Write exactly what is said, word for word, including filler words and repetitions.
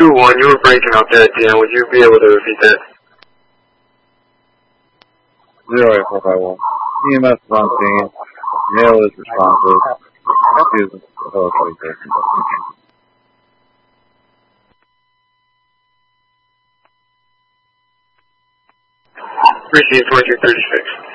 two one, you were breaking up there at the end. Would you be able to repeat that? Zero eight four five one. E M S is on scene. Mail is responsive. Use the whole station. Receive twenty-two thirty-six.